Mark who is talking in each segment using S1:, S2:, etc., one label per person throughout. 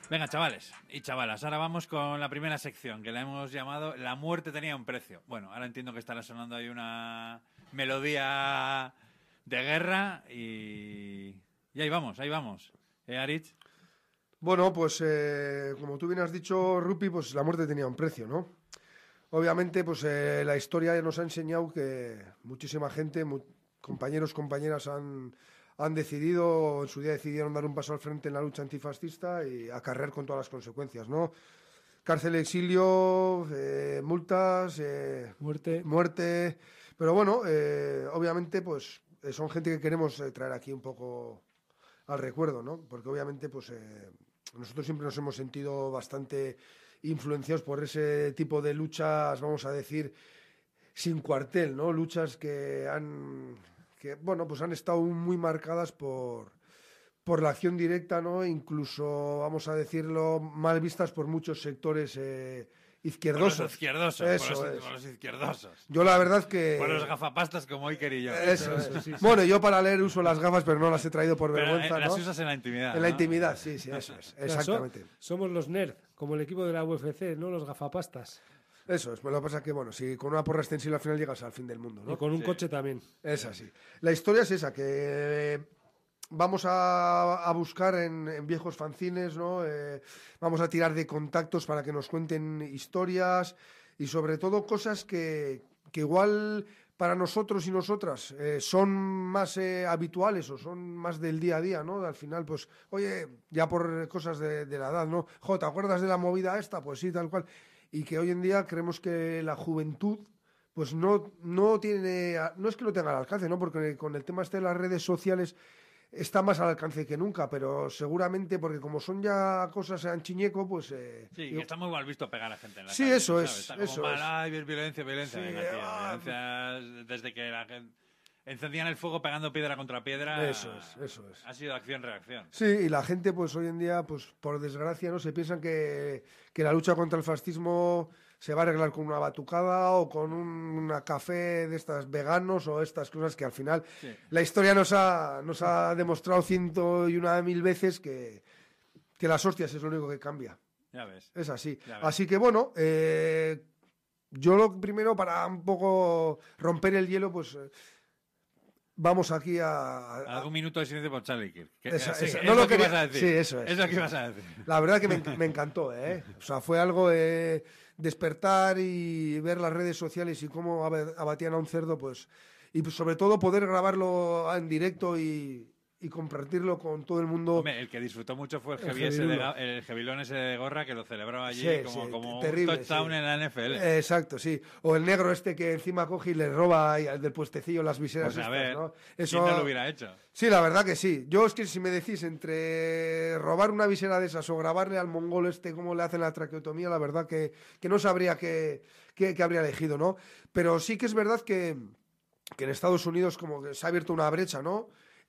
S1: Venga, chavales y chavalas, ahora vamos con la primera sección que la hemos llamado La muerte tenía un precio. Bueno, ahora entiendo que estará sonando ahí una melodía de guerra y ahí vamos, ahí vamos. Aritz?
S2: Bueno, pues como tú bien has dicho, Rupi, pues la muerte tenía un precio, ¿no? Obviamente, pues la historia nos ha enseñado que muchísima gente, compañeros, compañeras han decidido, en su día decidieron dar un paso al frente en la lucha antifascista y acarrear con todas las consecuencias, ¿no? Cárcel, exilio, multas, muerte. Pero bueno, obviamente, pues son gente que queremos traer aquí un poco al recuerdo, ¿no? Porque obviamente, pues nosotros siempre nos hemos sentido bastante influenciados por ese tipo de luchas, vamos a decir, sin cuartel, ¿no? Luchas bueno, pues han estado muy marcadas por la acción directa, ¿no? Incluso, vamos a decirlo, mal vistas por muchos sectores izquierdosos.
S1: Por los izquierdosos.
S2: Eso
S1: por los izquierdosos.
S2: Yo la verdad que...
S1: Por los gafapastas como Iker y yo.
S2: Eso es. Sí. Bueno, yo para leer uso las gafas, pero no las he traído por vergüenza,
S1: las
S2: ¿no?
S1: usas en la intimidad.
S2: En la intimidad, sí, eso es. Exactamente.
S3: Somos los nerds, como el equipo de la UFC, ¿no? Los gafapastas.
S2: Eso es, lo que pasa es que, bueno, si con una porra extensible al final llegas al fin del mundo, ¿no?
S3: Y con un coche también.
S2: Es así. La historia es esa, que vamos a buscar en viejos fanzines, ¿no? Vamos a tirar de contactos para que nos cuenten historias y sobre todo cosas que igual para nosotros y nosotras son más habituales o son más del día a día, ¿no? Al final, pues, oye, ya por cosas de la edad, ¿no? ¿Te acuerdas de la movida esta? Pues sí, tal cual. Y que hoy en día creemos que la juventud pues no tiene, no es que no tenga al alcance, ¿no? Porque con el tema este de las redes sociales está más al alcance que nunca, pero seguramente porque como son ya cosas anchiñeco, pues...
S1: sí, que está muy mal visto pegar a gente en la
S2: sí,
S1: calle,
S2: eso
S1: ¿sabes?
S2: es.
S1: Está como
S2: eso
S1: mal,
S2: es.
S1: ay, violencia,
S2: Sí,
S1: venga, tío, violencia desde que la gente... Encendían el fuego pegando piedra contra piedra.
S2: Eso es.
S1: Ha sido acción-reacción.
S2: Sí, y la gente, pues hoy en día, pues por desgracia, ¿no? Se piensan que la lucha contra el fascismo se va a arreglar con una batucada o con una café de estas veganos o estas cosas que al final la historia nos ha demostrado 101.000 veces que las hostias es lo único que cambia.
S1: Ya ves.
S2: Es así.
S1: Ya ves.
S2: Así que bueno, yo lo primero para un poco romper el hielo, pues... Vamos aquí
S1: Algún minuto de silencio por Charlie Kirk.
S2: No lo quería.
S1: Ibas a decir.
S2: Sí, eso es.
S1: Es lo que ibas a decir.
S2: La verdad que me encantó, ¿eh? O sea, fue algo de despertar y ver las redes sociales y cómo abatían a un cerdo, pues... Y pues, sobre todo poder grabarlo en directo y compartirlo con todo el mundo.
S1: Hombre, el que disfrutó mucho fue el Jevilón ese de Gorra que lo celebró allí como
S2: terrible,
S1: un touchdown en la NFL.
S2: Exacto, sí. O el negro este que encima coge y le roba al del puestecillo las viseras
S1: Pues a ver,
S2: ¿no?
S1: Eso... ¿quién no lo hubiera hecho?
S2: Sí, la verdad que sí. Yo es que si me decís entre robar una visera de esas o grabarle al mongol este cómo le hacen la traqueotomía, la verdad que no sabría qué habría elegido, ¿no? Pero sí que es verdad que en Estados Unidos como que se ha abierto una brecha, ¿no?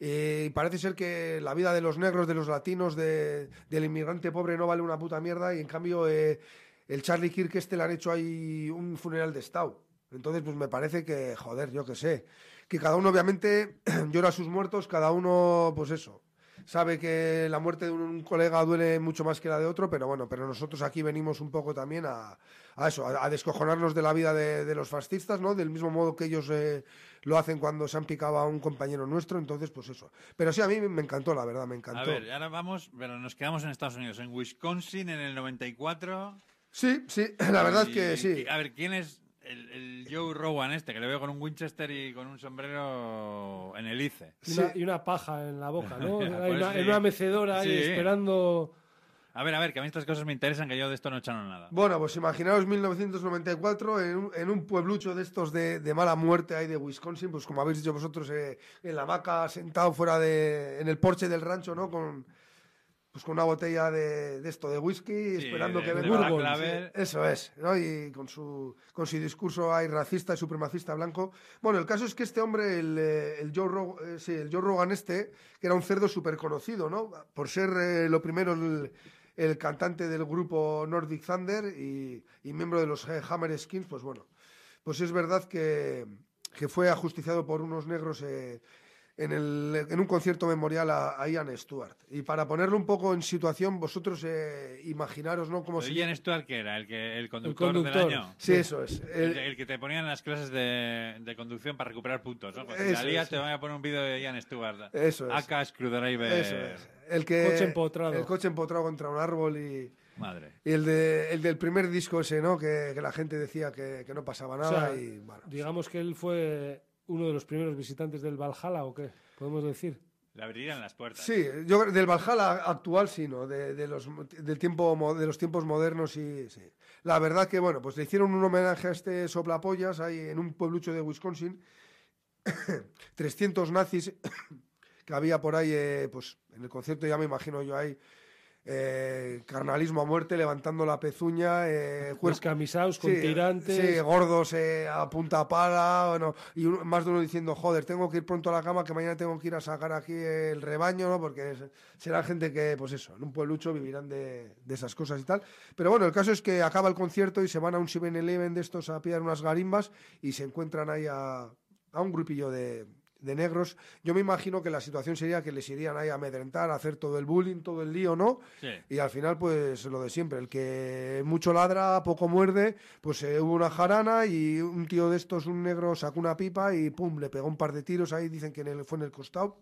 S2: Y parece ser que la vida de los negros, de los latinos, del inmigrante pobre no vale una puta mierda y en cambio el Charlie Kirk le han hecho ahí un funeral de estado. Entonces pues me parece que, joder, yo qué sé, que cada uno obviamente llora a sus muertos, cada uno pues eso, sabe que la muerte de un colega duele mucho más que la de otro, pero bueno, pero nosotros aquí venimos un poco también a eso, a descojonarnos de la vida de los fascistas, ¿no? Del mismo modo que ellos lo hacen cuando se han picado a un compañero nuestro, entonces pues eso. Pero sí, a mí me encantó, la verdad, me encantó.
S1: A ver, ahora vamos, pero nos quedamos en Estados Unidos, en Wisconsin en el 94.
S2: Sí, la verdad que sí.
S1: A ver, ¿quién es el Joe Rogan este, que le veo con un Winchester y con un sombrero en el ICE?
S3: Y una paja en la boca, ¿no?
S1: Pues
S3: en una mecedora ahí esperando...
S1: A ver, que a mí estas cosas me interesan, que yo de esto no he echado nada.
S2: Bueno, pues imaginaos 1994 en un pueblucho de estos de mala muerte ahí de Wisconsin, pues como habéis dicho vosotros, en la hamaca, sentado fuera en el porche del rancho, ¿no? Con una botella de esto, de whisky, esperando que venga.
S1: Sí,
S2: eso es, ¿no? Y con su discurso ahí racista y supremacista blanco. Bueno, el caso es que este hombre, el Joe Rogan que era un cerdo súper conocido, ¿no? Por ser lo primero el cantante del grupo Nordic Thunder y miembro de los Hammer Skins, pues bueno, pues es verdad que fue ajusticiado por unos negros en un concierto memorial a Ian Stewart. Y para ponerlo un poco en situación, vosotros imaginaros, ¿no? Cómo
S1: Ian Stewart, ¿qué era? ¿El conductor del año?
S2: Sí, eso es.
S1: El que te ponían en las clases de conducción para recuperar puntos, ¿no? Pues si la lías, te van a poner un vídeo de Ian Stewart.
S2: Eso es.
S1: AK Screwdriver.
S2: Eso es. El coche empotrado contra un árbol y...
S1: Madre.
S2: Y el del primer disco ese, ¿no? Que la gente decía que no pasaba nada.
S3: O sea,
S2: y, bueno,
S3: digamos que él fue uno de los primeros visitantes del Valhalla, ¿o qué? ¿Podemos decir?
S1: Le abrirían las puertas.
S2: Sí, yo del Valhalla actual sí, ¿no? De los tiempos modernos sí. La verdad que, bueno, pues le hicieron un homenaje a este soplapollas ahí en un pueblucho de Wisconsin. 300 nazis que había por ahí, pues en el concierto ya me imagino yo ahí, carnalismo a muerte, levantando la pezuña,
S3: descamisados, con tirantes.
S2: Sí, gordos a punta pala, bueno, y más de uno diciendo, joder, tengo que ir pronto a la cama, que mañana tengo que ir a sacar aquí el rebaño, ¿no? Porque será gente que, pues eso, en un pueblucho vivirán de esas cosas y tal. Pero bueno, el caso es que acaba el concierto y se van a un 7-Eleven de estos a pillar unas garimbas y se encuentran ahí a un grupillo de negros. Yo me imagino que la situación sería que les irían ahí a amedrentar, a hacer todo el bullying, todo el lío, ¿no?
S1: Sí.
S2: Y al final, pues lo de siempre, el que mucho ladra, poco muerde, pues hubo una jarana y un tío de estos, un negro, sacó una pipa y pum, le pegó un par de tiros ahí, dicen que fue en el costado.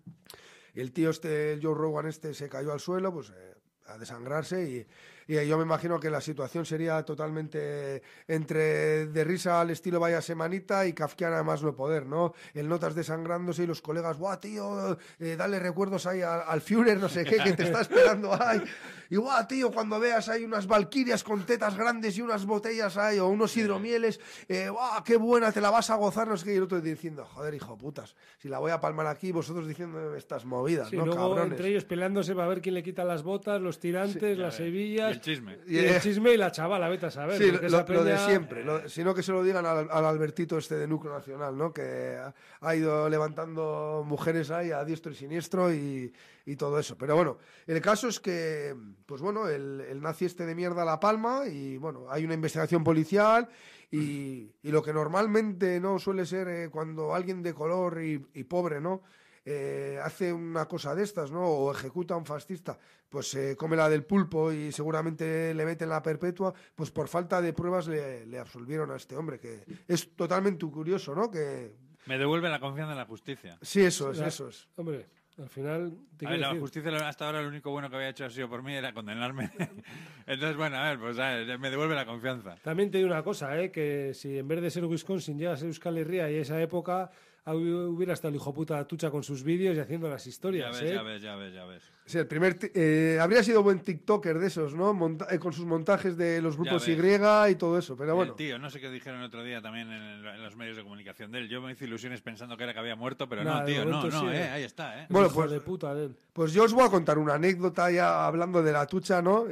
S2: El tío el Joe Rogan se cayó al suelo, pues a desangrarse y yo me imagino que la situación sería totalmente entre de risa al estilo vaya semanita y kafkiana más no poder, ¿no? El notas desangrándose y los colegas, guau, tío, dale recuerdos ahí al Führer, no sé qué, que te está esperando ahí. Y guau, tío, cuando veas ahí unas valquirias con tetas grandes y unas botellas ahí o unos hidromieles, guau, qué buena, te la vas a gozar, no sé qué. Y el otro diciendo, joder, hijo putas, si la voy a palmar aquí, vosotros diciendo estas movidas,
S3: sí,
S2: ¿no,
S3: luego,
S2: cabrones?
S3: entre ellos peleándose para ver quién le quita las botas, los tirantes, las hebillas.
S1: Y el chisme.
S3: Y el chisme y la chavala, vete a saber.
S2: Sí,
S3: porque
S2: lo de siempre. Sino que se lo digan al Albertito de Núcleo Nacional, ¿no? Que ha ido levantando mujeres ahí a diestro y siniestro y todo eso. Pero bueno, el caso es que, pues bueno, el nazi de mierda la palma y bueno, hay una investigación policial y lo que normalmente no suele ser cuando alguien de color y pobre, ¿no? Hace una cosa de estas, ¿no? O ejecuta a un fascista, pues come la del pulpo y seguramente le meten la perpetua, pues por falta de pruebas le absolvieron a este hombre, que es totalmente curioso, ¿no? Que
S1: me devuelve la confianza en la justicia.
S2: Sí, eso es.
S3: Hombre, al final...
S1: la justicia hasta ahora lo único bueno que había hecho ha sido por mí era condenarme. Entonces, bueno, a ver, pues me devuelve la confianza.
S3: También te digo una cosa, que si en vez de ser Wisconsin llegas a Euskal Herria y esa época hubiera estado el hijo puta Atucha con sus vídeos y haciendo las historias.
S1: Ya ves.
S2: Sí, el primer habría sido buen TikToker de esos, ¿no? Con sus montajes de los grupos Y y todo eso, pero bueno.
S1: El tío, no sé qué dijeron el otro día también en los medios de comunicación de él. Yo me hice ilusiones pensando que había muerto, pero no, tío, no, sí, ahí está,
S2: Bueno,
S3: pues de puta de él.
S2: Pues yo os voy a contar una anécdota ya hablando de la Atucha, ¿no?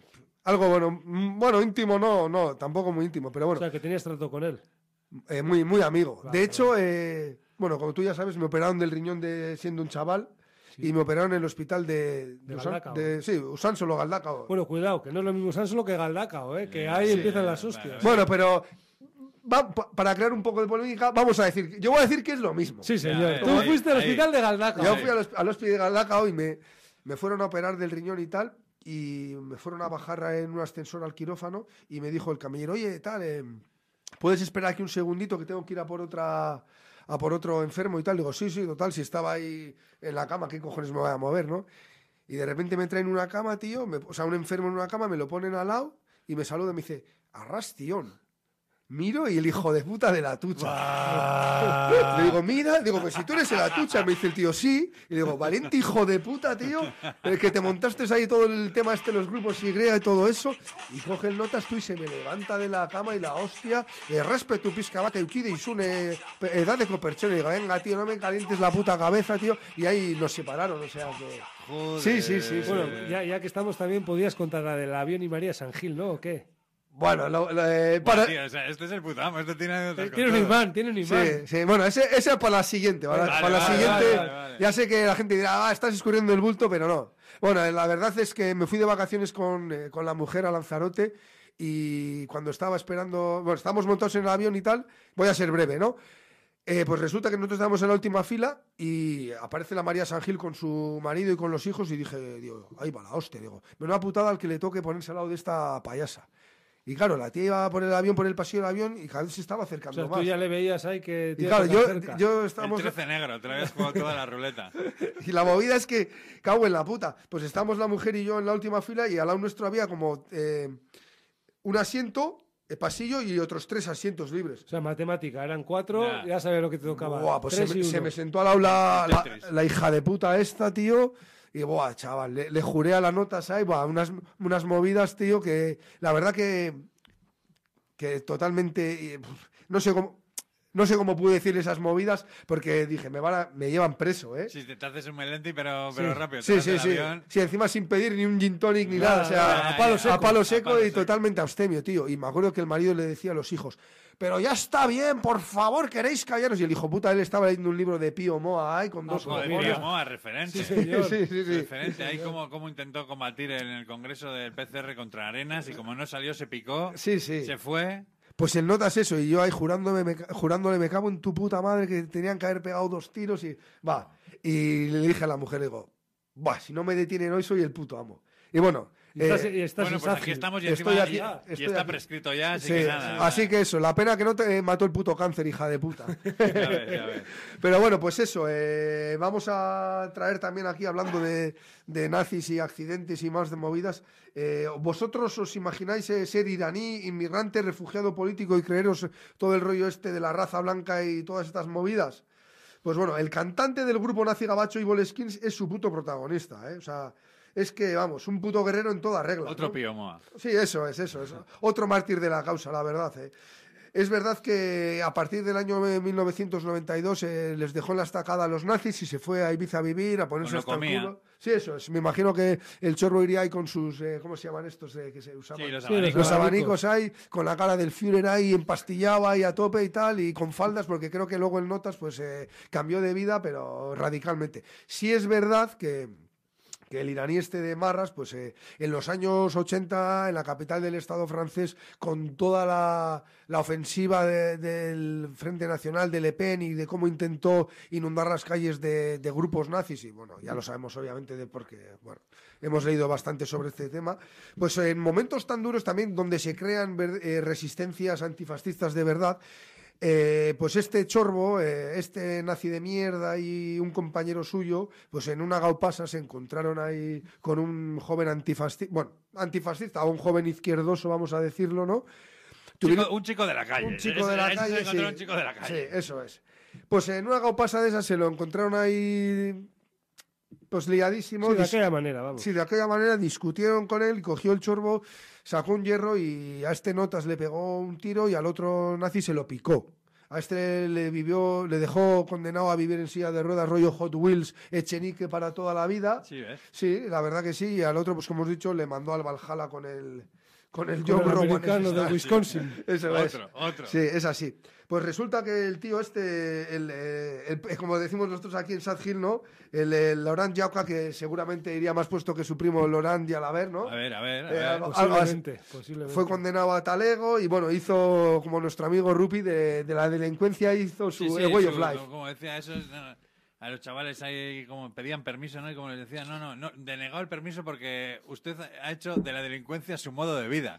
S2: Algo bueno, íntimo no, tampoco muy íntimo, pero bueno.
S3: O sea, que tenías trato con él.
S2: Muy, muy amigo.
S3: Vale,
S2: de hecho, bueno, como tú ya sabes, me operaron del riñón siendo un chaval. Sí. Y me operaron en el hospital de Usánsolo, Galdacao.
S3: Bueno, cuidado, que no es lo mismo Usánsolo que Galdacao, que ahí empiezan las hostias.
S2: Bueno, pero para crear un poco de polémica, vamos a decir, yo voy a decir que es lo mismo.
S3: Sí, señor. Tú fuiste al hospital de Galdacao.
S2: Yo fui al hospital de Galdacao y me fueron a operar del riñón y tal, y me fueron a bajar en un ascensor al quirófano y me dijo el camillero, oye, tal, ¿puedes esperar aquí un segundito que tengo que ir a por otro enfermo y tal? Digo, sí, total, si estaba ahí en la cama, ¿qué cojones me voy a mover, no? Y de repente me traen una cama, tío, o sea, un enfermo en una cama, me lo ponen al lado y me saluda y me dice, arrastión. Miro y el hijo de puta de la Atucha. Le digo, mira, pues si tú eres el Atucha, me dice el tío, sí. Y digo, valiente hijo de puta, tío, el que te montaste ahí todo el tema los grupos Y y todo eso. Y coge el notas tú y se me levanta de la cama y la hostia, respeto pizca vaca y ukide y sune, edad de coperchón. Y digo, venga, tío, no me calientes la puta cabeza, tío. Y ahí nos separaron, o sea que...
S1: Joder.
S2: Sí.
S3: Bueno, ya que estamos también, podías contar la del avión y María San Gil, ¿no? ¿O qué?
S2: Bueno,
S1: para... tío, o sea, este es el putamo, este tiene
S3: un imán.
S2: Sí, bueno, ese es para la siguiente, ¿vale? Para la siguiente, vale. Ya sé que la gente dirá, estás escurriendo el bulto, pero no. Bueno, la verdad es que me fui de vacaciones con la mujer a Lanzarote y cuando estaba esperando, bueno, estábamos montados en el avión y tal, voy a ser breve, ¿no? Pues resulta que nosotros estábamos en la última fila y aparece la María San Gil con su marido y con los hijos y dije, digo, ahí va la hostia, digo, menuda putada al que le toque ponerse al lado de esta payasa. Y claro, la tía iba por el avión, por el pasillo del avión y cada vez se estaba
S3: O
S2: acercando
S3: sea,
S2: más.
S3: tú ya le veías ahí que...
S2: Y claro, yo
S1: El
S2: estábamos...
S1: 13 negro, te lo habías jugado toda la ruleta.
S2: Y la movida es que, cago en la puta, pues estábamos la mujer y yo en la última fila y al lado nuestro había como un asiento, pasillo y otros 3 asientos libres.
S3: O sea, matemática, eran 4, ya sabía lo que te tocaba.
S2: Buah, pues
S3: 3 y
S2: se
S3: 1.
S2: me sentó al lado la
S1: Tetris.
S2: hija de puta esta, tío. Y, buah, chaval, le juré a las notas ahí, buah, unas movidas, tío, que la verdad que totalmente... no sé cómo pude decir esas movidas, porque dije, me llevan preso, ¿eh?
S1: Sí, te haces un melenti, pero rápido.
S2: Sí,
S1: te vas
S2: sí,
S1: del
S2: sí.
S1: avión.
S2: Sí, encima sin pedir ni un gin tonic ni nada. O sea,
S1: nada,
S2: a palo
S1: ya,
S2: seco,
S1: a palo
S2: y
S1: seco.
S2: totalmente abstemio, tío. Y me acuerdo que el marido le decía a los hijos, pero ya está bien, por favor, queréis callaros. Y el hijo puta, él estaba leyendo un libro de Pío Moa ahí con dos
S1: Joder,
S2: cojones.
S1: Pío Moa, referente.
S3: Sí, señor.
S2: Sí, sí, sí.
S1: Referente. Ahí cómo intentó combatir en el congreso del PCR contra Arenas y como no salió, se picó,
S2: Sí, sí.
S1: se fue.
S2: Pues el notas eso, y yo ahí jurándole, me cago en tu puta madre, que tenían que haber pegado 2 tiros y va. Y le dije a la mujer, le digo, va, si no me detienen hoy soy el puto amo. Y bueno,
S3: Y estás
S1: Bueno,
S3: en
S1: pues aquí
S3: Sagil.
S1: estamos y
S2: estoy
S1: encima
S2: aquí,
S1: y
S2: estoy
S1: está
S2: aquí.
S1: prescrito ya, así
S2: sí,
S1: que nada.
S2: así que eso, la pena que no te mató el puto cáncer, hija de puta.
S1: Ya ves.
S2: Pero bueno, pues eso, vamos a traer también aquí, hablando de nazis y accidentes y más de movidas, ¿vosotros os imagináis ser iraní, inmigrante, refugiado político y creeros todo el rollo este de la raza blanca y todas estas movidas? Pues bueno, el cantante del grupo nazi gabacho Evil Skins es su puto protagonista, ¿eh? O sea, es que, vamos, un puto guerrero en toda regla.
S1: Otro
S2: ¿no?
S1: Pío Moa.
S2: Sí, eso es. Otro mártir de la causa, la verdad. Es verdad que a partir del año 1992 les dejó en la estacada a los nazis y se fue a Ibiza a vivir, a ponerse
S1: Lo
S2: hasta el
S1: comía.
S2: culo. Sí, eso es. Me imagino que el chorro iría ahí con sus... ¿cómo se llaman estos que se usaban?
S1: Sí, los
S3: Sí,
S1: abanicos.
S2: Los abanicos ahí, con la cara del Führer ahí empastillado ahí a tope y tal, y con faldas, porque creo que luego en notas pues cambió de vida, pero radicalmente. Sí es verdad que el iraní este de Marras, pues en los años 80, en la capital del Estado francés, con toda la ofensiva del Frente Nacional de Le Pen y de cómo intentó inundar las calles de grupos nazis, y bueno, ya lo sabemos obviamente porque, bueno, hemos leído bastante sobre este tema, pues en momentos tan duros también donde se crean resistencias antifascistas de verdad, pues este chorbo, este nazi de mierda y un compañero suyo, pues en una gaupasa se encontraron ahí con un joven antifascista o un joven izquierdoso, vamos a decirlo, ¿no?
S1: Un chico de la calle.
S2: Un chico de la
S1: Ese
S2: calle,
S1: se encontró
S2: sí.
S1: un chico de la calle.
S2: Sí, eso es. Pues en una gaupasa de esas se lo encontraron ahí, pues liadísimo.
S3: Sí, de aquella manera, vamos.
S2: Sí, de aquella manera discutieron con él, cogió el chorbo, sacó un hierro y a este Notas le pegó un tiro y al otro nazi se lo picó. A este le dejó condenado a vivir en silla de ruedas, rollo Hot Wheels, Echenique para toda la vida.
S1: Sí, ¿ves?
S2: Sí, la verdad que sí. Y al otro, pues como hemos dicho, le mandó al Valhalla con el
S3: Con el
S2: Joe Rogan
S3: americano
S2: ese.
S3: de Wisconsin.
S2: Eso es.
S1: Otro.
S2: Sí, es así. Pues resulta que el tío este, como decimos nosotros aquí en Sad Hill, ¿no? El Laurent Jauca, que seguramente iría más puesto que su primo Laurent Jalabert, ¿no?
S1: A ver.
S2: algo así.
S3: Posiblemente.
S2: Fue condenado a talego y bueno, hizo como nuestro amigo Rupi de la delincuencia, hizo su way of life.
S1: Como decía, eso es, a los chavales ahí como pedían permiso, ¿no? Y como les decían, no, denegado el permiso porque usted ha hecho de la delincuencia su modo de vida.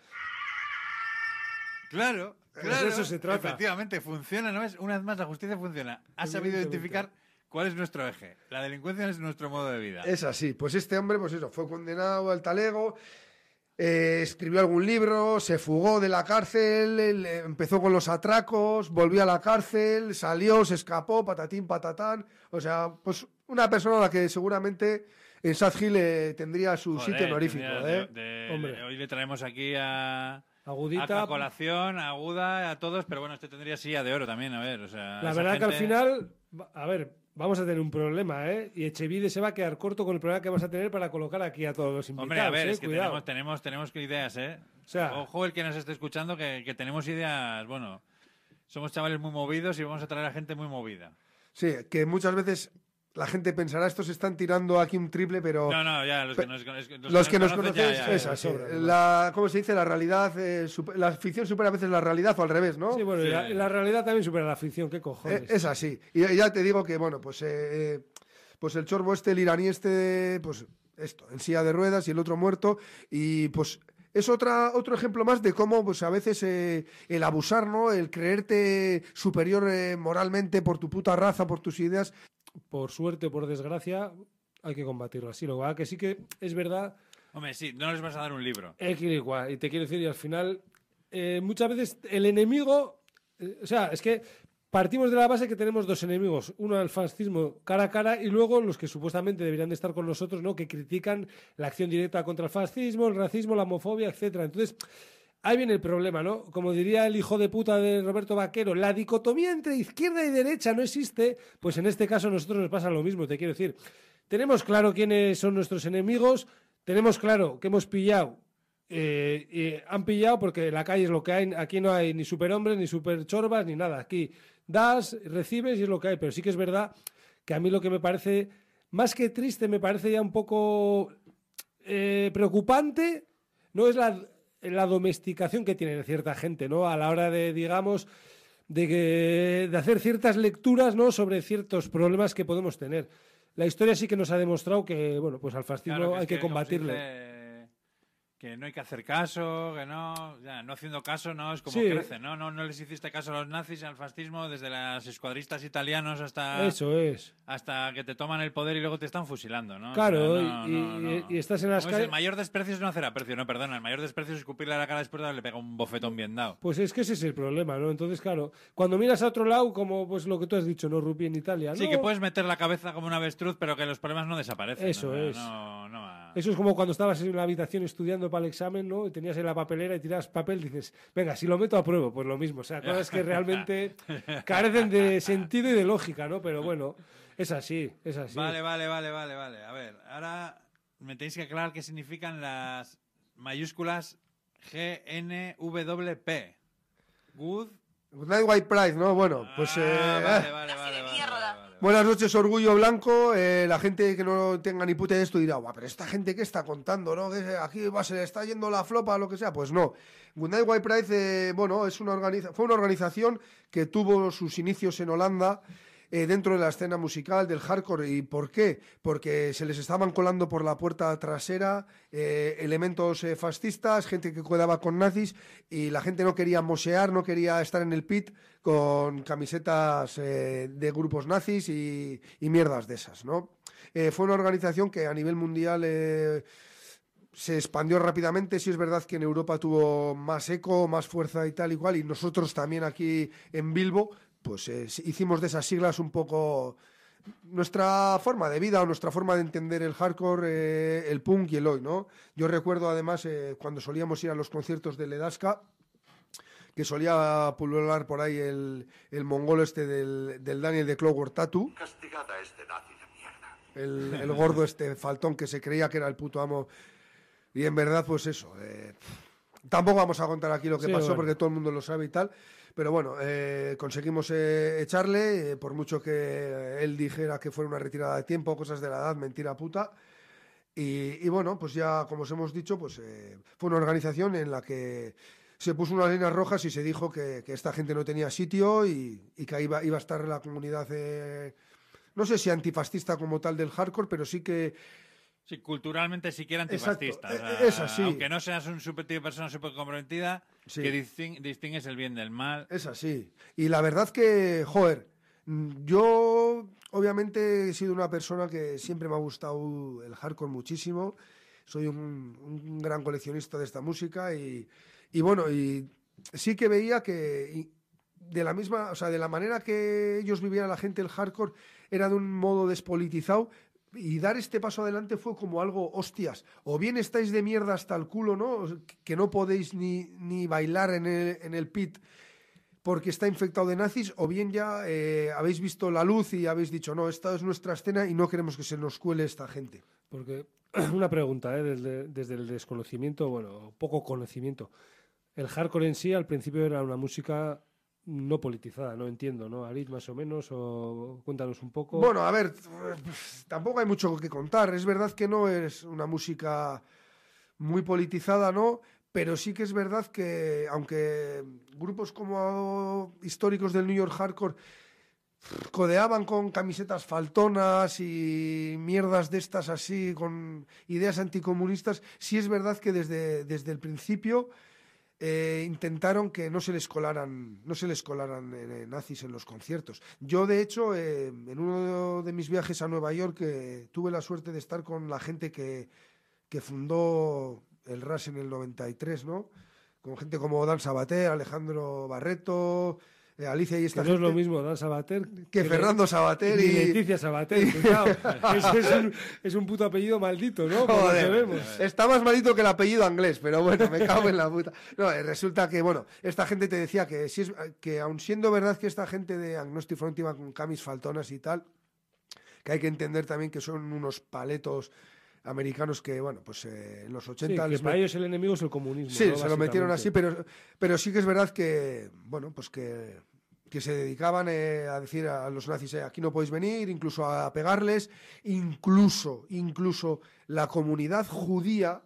S1: Claro,
S3: de eso se trata.
S1: Efectivamente, funciona, ¿no es? Una vez más, la justicia funciona. Ha sabido identificar cuál es nuestro eje. La delincuencia es nuestro modo de vida.
S2: Es así. Pues este hombre, pues eso, fue condenado al talego, escribió algún libro, se fugó de la cárcel, empezó con los atracos, volvió a la cárcel, salió, se escapó, patatín, patatán. O sea, pues una persona a la que seguramente en Sad Hill tendría su sitio honorífico.
S3: Hombre.
S1: Hoy le traemos aquí a
S3: Agudita.
S1: colación, aguda, a todos, pero bueno, este tendría silla de oro también, a ver, o sea...
S3: La
S1: esa
S3: verdad que al
S1: gente-
S3: final, a ver, vamos a tener un problema, ¿eh? Y Echevide se va a quedar corto con el problema que vamos a tener para colocar aquí a todos los invitados.
S1: Hombre, a ver, es que
S3: Cuidado.
S1: tenemos que ideas, ¿eh?
S3: O sea,
S1: Ojo el que nos esté escuchando, que tenemos ideas, bueno, somos chavales muy movidos y vamos a traer a gente muy movida.
S2: Sí, que muchas veces la gente pensará, estos están tirando aquí un triple, pero...
S1: No, ya, los que
S2: nos
S1: conocen,
S2: conocéis,
S1: ya,
S2: es así. ¿Cómo se dice? La realidad, la ficción supera a veces la realidad o al revés, ¿no?
S3: Sí, bueno,
S1: Sí.
S3: la realidad también supera la ficción, ¿qué cojones?
S2: Es así. Y ya te digo que, bueno, pues el chorbo el iraní pues esto, en silla de ruedas y el otro muerto, y pues... Es otro ejemplo más de cómo pues a veces el abusar, ¿no? El creerte superior moralmente por tu puta raza, por tus ideas.
S3: Por suerte o por desgracia, hay que combatirlo así. Lo que sí que es verdad...
S1: Hombre, sí, no les vas a dar un libro.
S3: Igual, y te quiero decir, y al final, muchas veces el enemigo... o sea, es que partimos de la base que tenemos dos enemigos. Uno, el fascismo cara a cara, y luego los que supuestamente deberían de estar con nosotros, ¿no? Que critican la acción directa contra el fascismo, el racismo, la homofobia, etcétera. Entonces, ahí viene el problema, ¿no? Como diría el hijo de puta de Roberto Vaquero, la dicotomía entre izquierda y derecha no existe. Pues en este caso a nosotros nos pasa lo mismo, te quiero decir. Tenemos claro quiénes son nuestros enemigos, tenemos claro que hemos pillado. Han pillado porque la calle es lo que hay. Aquí no hay ni superhombres, ni superchorbas, ni nada. Aquí das, recibes y es lo que hay. Pero sí que es verdad que a mí lo que me parece, más que triste, me parece ya un poco preocupante, no es la domesticación que tiene cierta gente, ¿no? A la hora de, digamos, de hacer ciertas lecturas, ¿no? Sobre ciertos problemas que podemos tener. La historia sí que nos ha demostrado que, bueno, pues al fascismo
S1: Claro,
S3: hay que combatirle.
S1: Que no hay que hacer caso, que no... Ya, no haciendo caso, no, es como
S3: Sí.
S1: crece, ¿no? No les hiciste caso a los nazis, al fascismo, desde los escuadristas italianos hasta...
S3: Eso es.
S1: Hasta que te toman el poder y luego te están fusilando, ¿no?
S3: Claro,
S1: O sea, no.
S3: y estás en las
S1: Pues
S3: calles...
S1: el mayor desprecio es no hacer aprecio, no, perdona. El mayor desprecio es escupirle a la cara después de haberle pegado un bofetón bien dado.
S3: Pues es que ese es el problema, ¿no? Entonces, claro, cuando miras a otro lado, como pues lo que tú has dicho, ¿no, Rupi, en Italia?
S1: Sí,
S3: ¿no?
S1: que puedes meter la cabeza como un avestruz, pero que los problemas no desaparecen.
S3: Eso
S1: ¿no?
S3: es.
S1: No.
S3: Eso es como cuando estabas en la habitación estudiando para el examen, ¿no? Y tenías en la papelera y tiras papel, dices, venga, si lo meto a prueba, pues lo mismo. O sea, cosas que realmente carecen de sentido y de lógica, ¿no? Pero bueno, es así, es así.
S1: Vale. A ver, ahora me tenéis que aclarar qué significan las mayúsculas GNWP. Good.
S2: Good Night White Pride, ¿no? Bueno, pues...
S1: Vale.
S2: Buenas noches, Orgullo Blanco. La gente que no tenga ni puta idea de esto dirá, guau, pero esta gente, ¿qué está contando, no? Que aquí se le está yendo la flopa o lo que sea. Pues no. Good Night White Pride, bueno, fue una organización que tuvo sus inicios en Holanda, dentro de la escena musical del hardcore. ¿Y por qué? Porque se les estaban colando por la puerta trasera elementos fascistas, gente que quedaba con nazis, y la gente no quería mosear, no quería estar en el pit con camisetas de grupos nazis y mierdas de esas, ¿no? Fue una organización que a nivel mundial se expandió rápidamente. Sí es verdad que en Europa tuvo más eco, más fuerza y tal y cual, y nosotros también aquí en Bilbo pues hicimos de esas siglas un poco nuestra forma de vida o nuestra forma de entender el hardcore, el punk y el oi, ¿no? Yo recuerdo además cuando solíamos ir a los conciertos de Ledasca, que solía pulular por ahí el mongol este del Daniel de Clockwork Tattoo.
S4: Castigada este nazi de mierda.
S2: El gordo este faltón que se creía que era el puto amo. Y en verdad, pues eso. Tampoco vamos a contar aquí lo que pasó, bueno, porque todo el mundo lo sabe y tal. Pero bueno, conseguimos echarle, por mucho que él dijera que fuera una retirada de tiempo, cosas de la edad, mentira puta. Y bueno, pues ya, como os hemos dicho, pues fue una organización en la que se puso unas líneas rojas y se dijo que esta gente no tenía sitio y que iba a estar la comunidad, no sé si antifascista como tal del hardcore, pero sí que...
S1: Sí, culturalmente siquiera antifascista.
S2: Exacto,
S1: o sea,
S2: es así.
S1: Aunque no seas un tipo de persona súper comprometida,
S2: sí,
S1: que distingues el bien del mal.
S2: Es así. Y la verdad que, joder, yo obviamente he sido una persona que siempre me ha gustado el hardcore muchísimo. Soy un gran coleccionista de esta música y bueno, y sí que veía que de la misma, o sea, de la manera que ellos vivían la gente el hardcore era de un modo despolitizado. Y dar este paso adelante fue como algo, hostias, o bien estáis de mierda hasta el culo, ¿no? Que no podéis ni bailar en el pit porque está infectado de nazis, o bien ya habéis visto la luz y habéis dicho, no, esta es nuestra escena y no queremos que se nos cuele esta gente.
S3: Porque, una pregunta, desde el desconocimiento, bueno, poco conocimiento. El hardcore en sí al principio era una música no politizada, no entiendo, ¿no? Arit, más o menos, o cuéntanos un poco.
S2: Bueno, a ver, tampoco hay mucho que contar. Es verdad que no es una música muy politizada, ¿no? Pero sí que es verdad que, aunque grupos como históricos del New York Hardcore codeaban con camisetas faltonas y mierdas de estas así, con ideas anticomunistas, sí es verdad que desde el principio intentaron que no se les colaran nazis en los conciertos. Yo, de hecho, en uno de mis viajes a Nueva York tuve la suerte de estar con la gente que fundó el Rush en el 93, ¿no? Con gente como Dan Sabater, Alejandro Barreto, Alicia y esta
S3: que no
S2: gente.
S3: es lo mismo Dan Sabater
S2: que Fernando Sabater
S3: y Leticia Sabater. Cuidado. Ese es un puto apellido maldito, ¿no? Por lo que vemos.
S2: Está más maldito que el apellido inglés, pero bueno, me cago en la puta. No, resulta que, bueno, esta gente te decía que aun siendo verdad que esta gente de Agnostic Front iba con camis faltonas y tal, que hay que entender también que son unos paletos americanos que, bueno, pues en los 80...
S3: Sí, que para ellos el enemigo es el comunismo.
S2: Sí,
S3: ¿no?
S2: se lo metieron así, pero sí que es verdad que, bueno, pues que se dedicaban a decir a los nazis, aquí no podéis venir, incluso a pegarles, incluso la comunidad judía,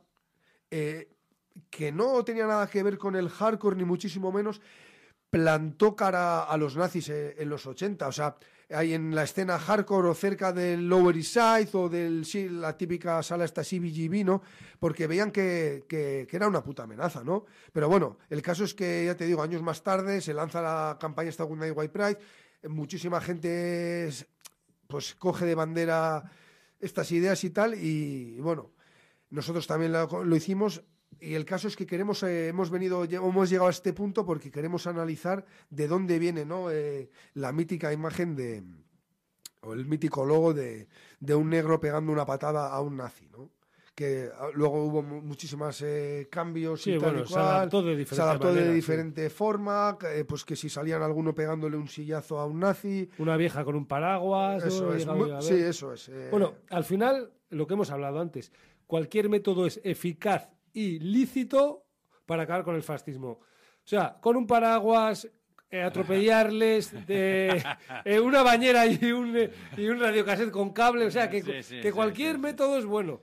S2: que no tenía nada que ver con el hardcore, ni muchísimo menos, plantó cara a los nazis en los 80, o sea, hay en la escena hardcore o cerca del Lower East Side o la típica sala esta CBGB, ¿no? Porque veían que era una puta amenaza, ¿no? Pero bueno, el caso es que, ya te digo, años más tarde se lanza la campaña esta Good Night White Pride, muchísima gente pues coge de bandera estas ideas y tal, y bueno, nosotros también lo hicimos. Y el caso es que hemos llegado a este punto porque queremos analizar de dónde viene, ¿no? La mítica imagen o el mítico logo de un negro pegando una patada a un nazi, ¿no? Que luego hubo muchísimos cambios y tal y cual.
S3: Se adaptó de
S2: diferente forma, pues que si salían alguno pegándole un sillazo a un nazi.
S3: Una vieja con un paraguas.
S2: Eso es. Sí, eso es.
S3: Bueno, al final, lo que hemos hablado antes, cualquier método es eficaz y lícito para acabar con el fascismo. O sea, con un paraguas, atropellarles, una bañera y un radiocassette con cable, o sea, que cualquier método es bueno.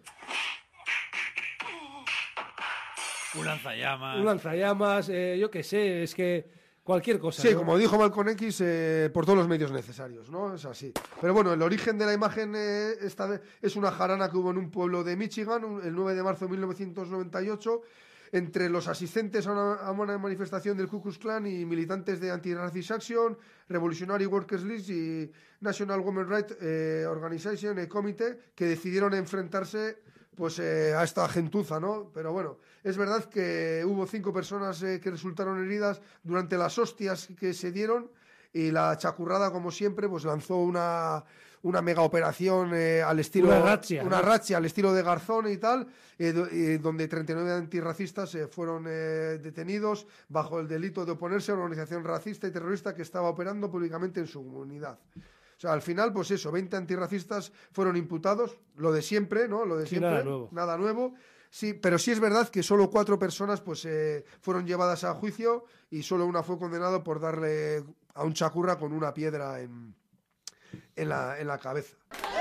S1: Un lanzallamas.
S3: Un lanzallamas, yo qué sé, es que cualquier cosa.
S2: Sí,
S3: ¿no?
S2: como dijo Malcolm X, por todos los medios necesarios, ¿no? Es así. Pero bueno, el origen de la imagen es una jarana que hubo en un pueblo de Michigan el 9 de marzo de 1998 entre los asistentes a una manifestación del Ku Klux Klan y militantes de Anti-Racist Action, Revolutionary Workers League y National Women's Rights Organization Committee, que decidieron enfrentarse pues a esta gentuza, ¿no? Pero bueno, es verdad que hubo 5 personas que resultaron heridas durante las hostias que se dieron, y la chacurrada, como siempre, pues lanzó una mega operación al estilo...
S3: Una
S2: razzia al estilo de Garzón y tal, donde 39 antirracistas fueron detenidos bajo el delito de oponerse a una organización racista y terrorista que estaba operando públicamente en su comunidad. O sea, al final, pues eso, 20 antirracistas fueron imputados, lo de siempre, ¿no? Lo de siempre, nada nuevo. Sí, pero sí es verdad que solo 4 personas pues fueron llevadas a juicio y solo una fue condenada por darle a un chacurra con una piedra en la cabeza.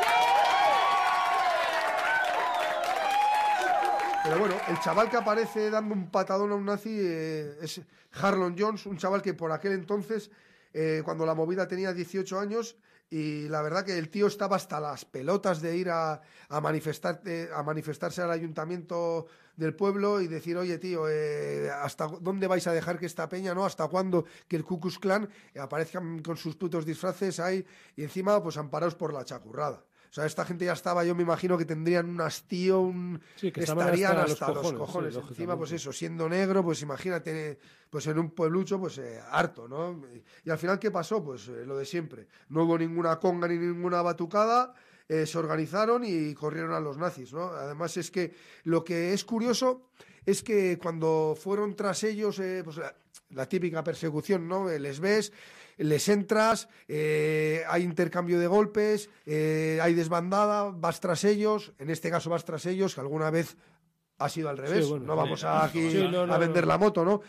S2: Pero bueno, el chaval que aparece dando un patadón a un nazi es Harlan Jones, un chaval que por aquel entonces, cuando la movida tenía 18 años, y la verdad que el tío estaba hasta las pelotas de ir a manifestarse al ayuntamiento del pueblo y decir, oye tío, ¿hasta dónde vais a dejar que esta peña, no? ¿Hasta cuándo que el Ku Klux Klan aparezcan con sus putos disfraces ahí y encima pues amparados por la chacurrada? O sea, esta gente ya estaba, yo me imagino que tendrían un hastío,
S3: que
S2: estarían hasta los cojones.
S3: Sí,
S2: encima, pues eso, siendo negro, pues imagínate, pues en un pueblucho, pues harto, ¿no? Y al final, ¿qué pasó? Pues lo de siempre. No hubo ninguna conga ni ninguna batucada, se organizaron y corrieron a los nazis, ¿no? Además es que lo que es curioso es que cuando fueron tras ellos, pues la típica persecución, ¿no? Les ves, les entras, hay intercambio de golpes, hay desbandada, vas tras ellos, en este caso vas tras ellos, que alguna vez ha sido al revés, no vamos a vender la moto, ¿no?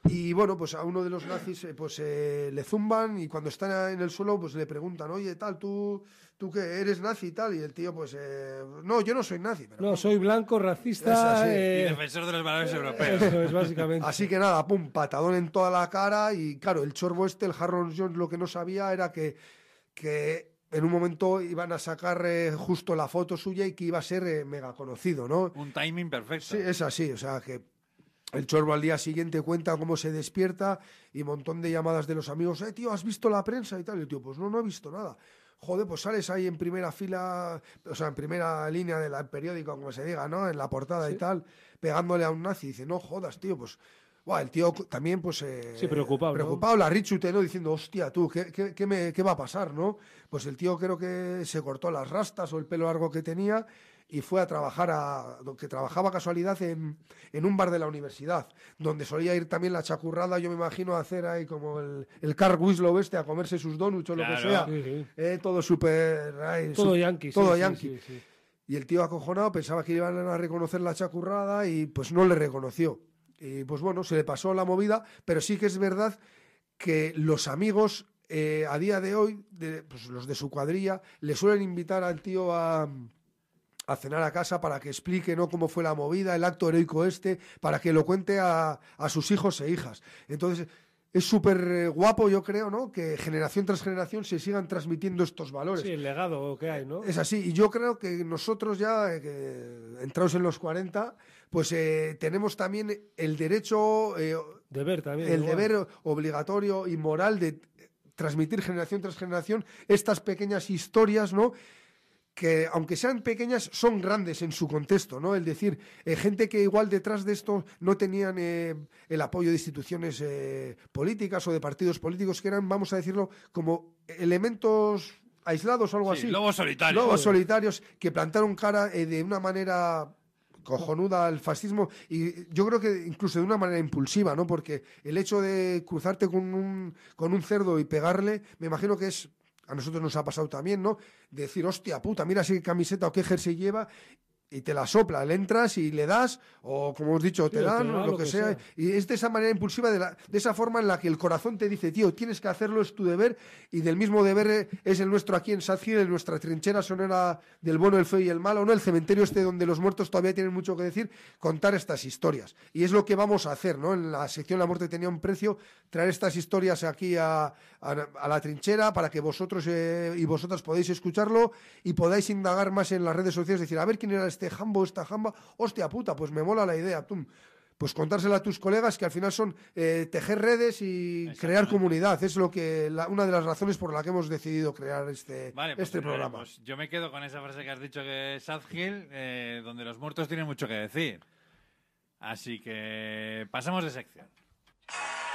S2: Y bueno, pues a uno de los nazis le zumban y cuando está en el suelo pues le preguntan, oye, tal, ¿tú qué eres nazi y tal? Y el tío pues, no, yo no soy nazi. Pero
S3: no, soy blanco, racista...
S1: y defensor de los valores europeos.
S3: Eso es, básicamente.
S2: Así que nada, pum, patadón en toda la cara y claro, el chorbo el Harron Jones, lo que no sabía era que en un momento iban a sacar justo la foto suya y que iba a ser mega conocido, ¿no?
S1: Un timing perfecto.
S2: Sí, es así, o sea que el chorbo al día siguiente cuenta cómo se despierta y un montón de llamadas de los amigos, tío, ¿has visto la prensa y tal? Y el tío, pues no he visto nada. Joder, pues sales ahí en primera fila, o sea, en primera línea del periódico, como se diga, ¿no? En la portada y tal, pegándole a un nazi. Y dice, no jodas, tío, pues... Buah, el tío también, pues...
S3: sí, preocupado,
S2: ¿no? La richute, ¿no? Diciendo, hostia, tú, ¿qué va a pasar, no? Pues el tío creo que se cortó las rastas o el pelo largo que tenía y fue a trabajar que trabajaba casualidad en un bar de la universidad, donde solía ir también la chacurrada, yo me imagino, a hacer ahí como el Carl Winslow a comerse sus donuts o lo que sea.
S3: Sí.
S2: Todo súper...
S3: Todo yankee.
S2: Todo
S3: sí,
S2: yankee.
S3: Sí.
S2: Y el tío acojonado pensaba que iban a reconocer la chacurrada y pues no le reconoció. Y pues bueno, se le pasó la movida, pero sí que es verdad que los amigos a día de hoy, pues los de su cuadrilla, le suelen invitar al tío a cenar a casa para que explique, ¿no?, cómo fue la movida, el acto heroico para que lo cuente a sus hijos e hijas. Entonces, es súper guapo, yo creo, ¿no?, que generación tras generación se sigan transmitiendo estos valores.
S3: Sí, el legado que hay, ¿no?
S2: Es así, y yo creo que nosotros ya, entrados en los 40, pues tenemos también el derecho...
S3: deber también.
S2: El deber obligatorio y moral de transmitir generación tras generación estas pequeñas historias, ¿no?, que aunque sean pequeñas son grandes en su contexto, ¿no? Es decir, gente que igual detrás de esto no tenían el apoyo de instituciones políticas o de partidos políticos, que eran, vamos a decirlo, como elementos aislados o algo así.
S1: Lobos solitarios.
S2: Lobos solitarios que plantaron cara de una manera cojonuda al fascismo, y yo creo que incluso de una manera impulsiva, ¿no? Porque el hecho de cruzarte con un cerdo y pegarle, me imagino que es... A nosotros nos ha pasado también, ¿no? De decir, hostia puta, mira qué camiseta o qué jersey lleva, y te la sopla, le entras y le das, o como hemos dicho, te dan, o lo que sea. Y es de esa manera impulsiva, de esa forma en la que el corazón te dice, tío, tienes que hacerlo, es tu deber, y del mismo deber es el nuestro aquí en Sadgil, en nuestra trinchera sonora del bueno, el feo y el malo, ¿no? El cementerio donde los muertos todavía tienen mucho que decir, contar estas historias. Y es lo que vamos a hacer, ¿no? En la sección La muerte tenía un precio, traer estas historias aquí a la trinchera para que vosotros y vosotras podáis escucharlo y podáis indagar más en las redes sociales, decir, a ver quién era este jambo, esta jamba, hostia puta, pues me mola la idea, pues contársela a tus colegas, que al final son tejer redes y crear comunidad. Es una de las razones por la que hemos decidido crear este programa.
S1: Pues yo me quedo con esa frase que has dicho, que es Sadgil, donde los muertos tienen mucho que decir. Así que pasamos de sección.